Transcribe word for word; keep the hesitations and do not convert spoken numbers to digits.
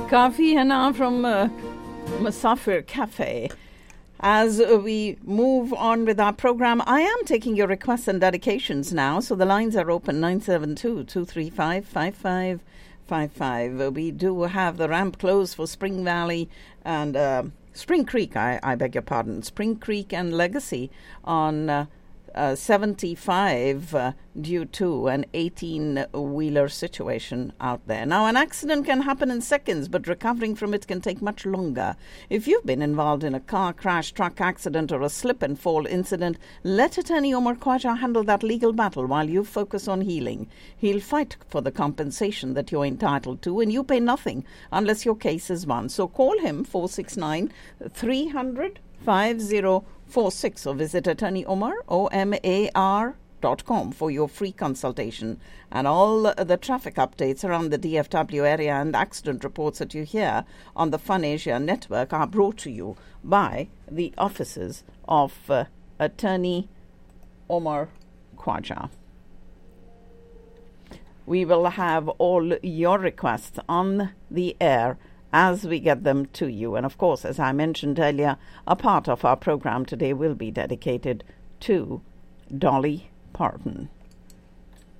Kafi Hana from uh, Musafir Cafe. As uh, we move on with our program, I am taking your requests and dedications now, so the lines are open nine seven two, two three five, five five five five. Uh, we do have the ramp closed for Spring Valley and uh, Spring Creek, I, I beg your pardon, Spring Creek and Legacy on uh, uh, seventy-five uh, due to an eighteen-wheeler situation out there. Now, an accident can happen in seconds, but recovering from it can take much longer. If you've been involved in a car crash, truck accident, or a slip-and-fall incident, let Attorney Omar Khwaja handle that legal battle while you focus on healing. He'll fight for the compensation that you're entitled to, and you pay nothing unless your case is won. So call him, four six nine, three hundred, five zero four six, or visit Attorney Omar, O M A R, dot com for your free consultation. And all the traffic updates around the D F W area and accident reports that you hear on the Fun Asia network are brought to you by the offices of uh, Attorney Omar Khwaja. We will have all your requests on the air as we get them to you. And of course, as I mentioned earlier, a part of our program today will be dedicated to Dolly Parton.